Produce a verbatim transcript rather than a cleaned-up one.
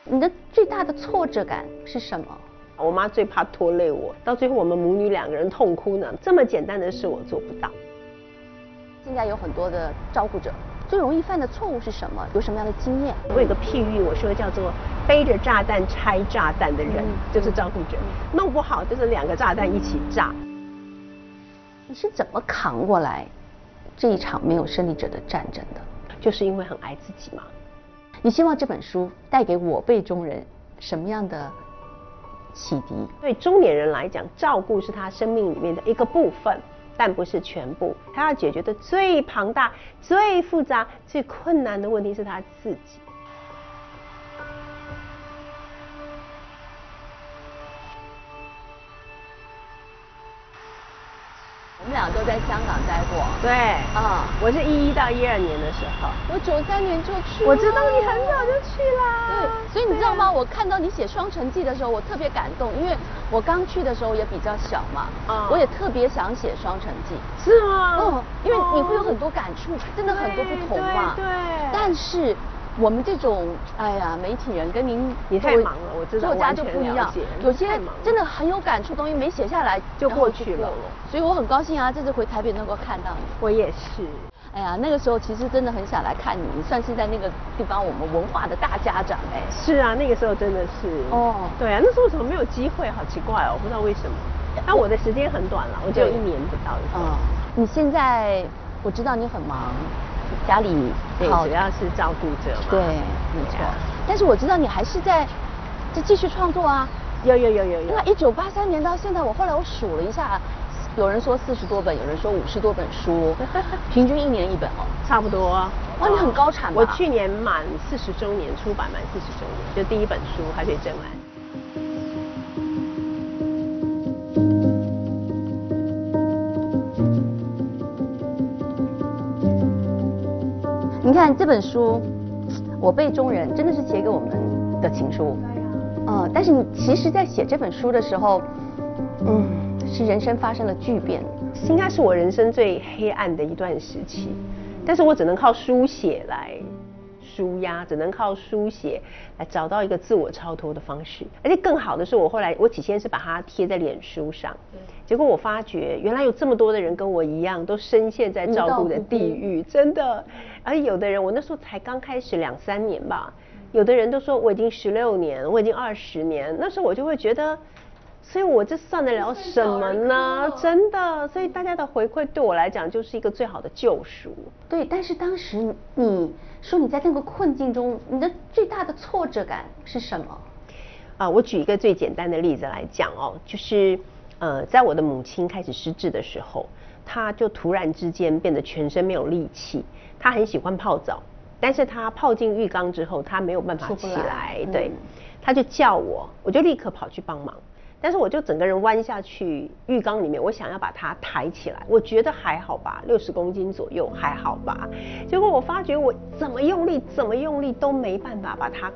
你的最大的挫折感是什么？ 我妈最怕拖累我，到最后我们母女两个人痛哭呢。这么简单的事我做不到。 现在有很多的照顾者，最容易犯的错误是什么？有什么样的经验？ 我有个譬喻，我说叫做背着炸弹拆炸弹的人，嗯、就是照顾者，嗯、弄不好就是两个炸弹一起炸。 你是怎么扛过来这一场没有胜利者的战争的？ 就是因为很爱自己嘛。 你希望这本书带给我辈中人什么样的启迪？ 对中年人来讲，照顾是他生命里面的一个部分，但不是全部。他要解决的最庞大、最复杂、最困难的问题是他自己。 我们俩都在香港待过。 对，啊、嗯，我是一一到一二年的时候， 我九三年就去了。 我知道你很早就去啦。 对，所以你知道吗？我看到你写《双城记》的时候，我特别感动，因为我刚去的时候也比较小嘛，啊、嗯，我也特别想写《双城记》。 是吗？ 嗯，因为你会有很多感触，真的很多不同嘛。 对。对但是我们这种，哎呀，媒体人跟您你太忙了，我知道， 作家就不一样，有些真的很有感触的东西没写下来就过去了。 所以我很高兴啊，这次回台北能够看到你。 我也是。 哎呀，那个时候其实真的很想来看你，你算是在那个地方我们文化的大家长哎。 是啊，那个时候真的是。哦。对啊，那时候怎么没有机会？好奇怪哦，我不知道为什么。那我的时间很短了，我只有一年不到。 嗯。你现在我知道你很忙。家里对，主要是照顾者嘛。 对，没错。但是我知道你还是在在继续创作啊。 有有有有有。 那一九八三年到现在，我后来我数了一下，有人说四十多本，有人说五十多本书，平均一年一本哦。 差不多。 哇，你很高产吧？ 我去年满四十周年，出版满四十周年，就第一本书《海水真爱》。 你看这本书，我辈中人真的是写给我们的情书。嗯，但是你其实，在写这本书的时候，嗯，是人生发生了巨变， 应该是我人生最黑暗的一段时期。但是我只能靠书写来抒压，只能靠书写来找到一个自我超脱的方式。而且更好的是，我后来我起先是把它贴在脸书上，结果我发觉原来有这么多的人跟我一样，都深陷在照顾的地狱，真的。而有的人，我那时候才刚开始两三年吧，有的人都说我已经十六年，我已经二十年，那时候我就会觉得，所以我这算得了什么呢？真的，所以大家的回馈对我来讲就是一个最好的救赎。 对，但是当时你说你在那个困境中，你的最大的挫折感是什么？ 啊，我举一个最简单的例子来讲哦，就是呃，在我的母亲开始失智的时候，她就突然之间变得全身没有力气。她很喜欢泡澡，但是她泡进浴缸之后，她没有办法起来。对，她就叫我，我就立刻跑去帮忙。但是我就整个人弯下去浴缸里面，我想要把它抬起来，我觉得还好吧，六十公斤左右还好吧。结果我发觉我怎么用力怎么用力都没办法把它